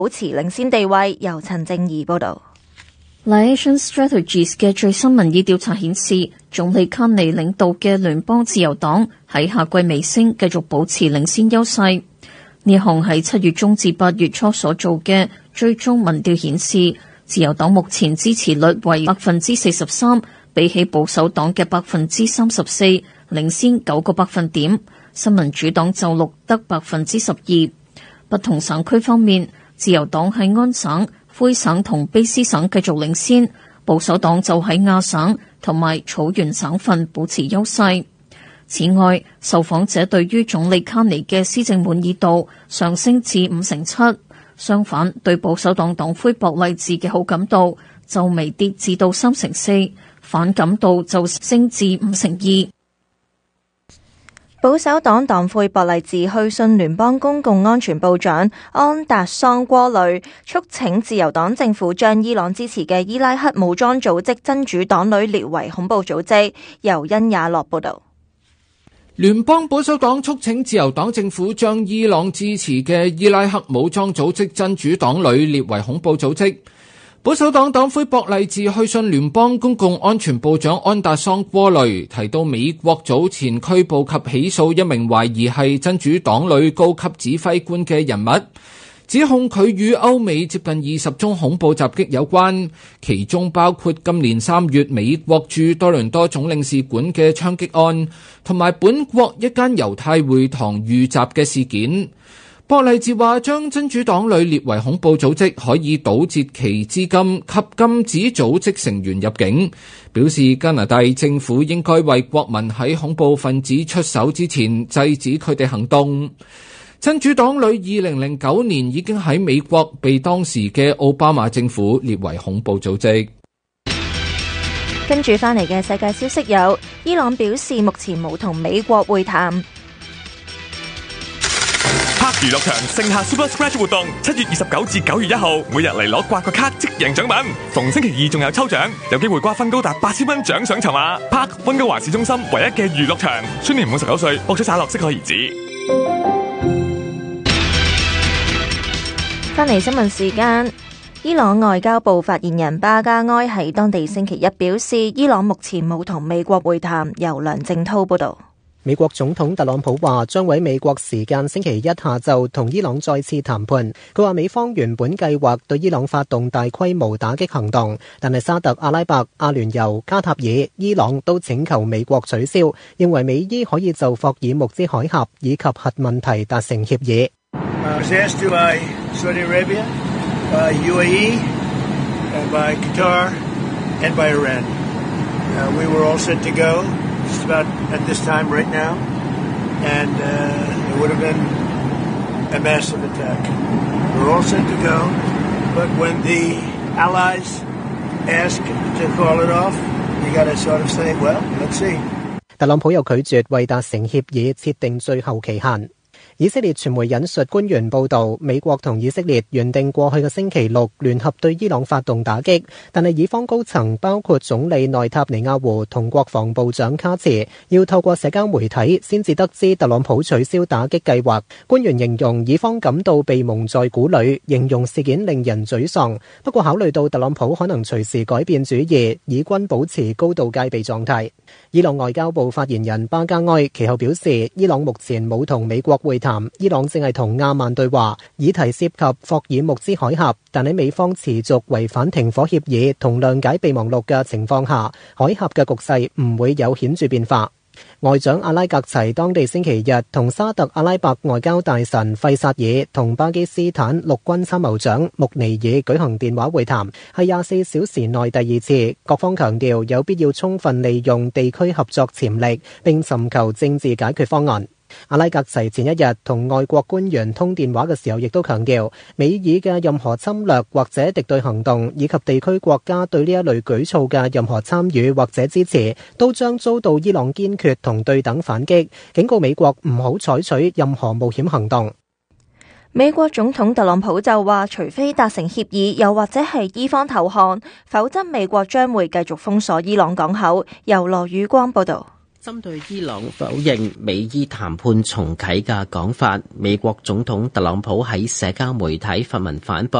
保持領先地位。由陳正儀報道。 Liaison Strategies 嘅最新民意調查顯示，總理卡尼領導嘅聯邦自由黨喺夏季尾聲繼續保持領先優勢。呢項喺7月中至8月初所做嘅追蹤民調顯示，自由黨目前支持率為 43%， 比起保守黨嘅 34%， 領先9個百分點。新民主黨就錄得 12%。不同省區方面，自由黨喺安省、魁省同卑詩省繼續領先，保守黨就喺亞省同埋草原省份保持優勢。此外，受訪者對於總理卡尼嘅施政滿意度上升至57%，相反對保守黨黨魁博勵治嘅好感度就微跌至到34%，反感度就升至52%。 保守黨黨魁博勵治去信聯邦公共安全部長安達桑戈雷，促請自由黨政府將伊朗支持嘅伊拉克武裝組織真主黨旅列為恐怖組織。由殷雅樂報道。 聯邦保守黨促請自由黨政府將伊朗支持嘅伊拉克武裝組織真主黨旅列為恐怖組織。保守黨黨魁博勵治去信聯邦公共安全部長安達桑戈雷，提到美國早前拘捕及起訴一名懷疑係真主黨旅高級指揮官嘅人物，指控佢與歐美接近20宗恐怖襲擊有關，其中包括今年3月美國駐多倫多總領事館嘅槍擊案，同埋本國一間猶太會堂遇襲嘅事件。博勵治話，將真主黨旅列為恐怖組織可以堵截其資金及禁止組織成員入境，表示加拿大政府應該為國民喺恐怖分子出手之前制止佢哋行動。真主黨旅2009年已經喺美國被當時嘅奧巴馬政府列為恐怖組織。 跟住翻嚟嘅世界消息有，伊朗表示目前冇同美國會談。 娛樂場盛夏 Super Scratch 活動7月29至9月1號，每日嚟攞刮個卡即贏獎品。逢星期二仲有抽獎，有機會瓜分高達8000蚊獎賞籌碼。Park 溫哥華市中心唯一嘅娛樂場，雖年滿19歲，博取散落適可而止。 翻嚟新聞時間，伊朗外交部發言人巴加埃喺當地星期一表示，伊朗目前冇同美國會談。由梁正濤報道。 美國總統特朗普話將喺美國時間星期一下晝同伊朗再次談判。佢話美方原本計劃對伊朗發動大規模打擊行動，但係沙特阿拉伯、阿聯酋、卡塔爾、伊朗都請求美國取消，認為美伊可以就霍爾木茲海峽以及核問題達成協議。 Just about at this time right now, and it would have been a massive attack. We're all set to go, but when the allies ask to call it off, you got to sort of say, well, let's see. 特朗普又拒絕為達成協議設定最後期限。以色列傳媒引述官員報道，美國同以色列原定過去嘅星期六聯合對伊朗發動打擊，但係以方高層包括總理內塔尼亞胡同國防部長卡茨要透過社交媒體先至得知特朗普取消打擊計劃。官員形容以方感到被蒙在鼓裏，形容事件令人沮喪。不過考慮到特朗普可能隨時改變主意，以軍保持高度戒備狀態。伊朗外交部發言人巴加埃其後表示，伊朗目前冇同美國會談，伊朗正係同亞曼對話，議題涉及霍爾木茲海峽，但喺美方持續違反停火協議同諒解備忘錄嘅情況下，海峽嘅局勢唔會有顯著變化。外長阿拉格齊當地星期日同沙特阿拉伯外交大臣費薩爾同巴基斯坦陸軍參謀長穆尼爾舉行電話會談，係24小時內第2次。各方強調有必要充分利用地區合作潛力，並尋求政治解決方案。阿拉格齊前一日同外國官員通電話嘅時候，亦都強調美以嘅任何侵略或者敵對行動，以及地區國家對呢一類舉措嘅任何參與或者支持，都將遭到伊朗堅決同對等反擊，警告美國唔好採取任何冒險行動。 美國總統特朗普就話，除非達成協議，又或者係伊方投降，否則美國將會繼續封鎖伊朗港口。由羅宇光報道。 針對伊朗否認美伊談判重啟嘅講法，美國總統特朗普喺社交媒體發文反駁。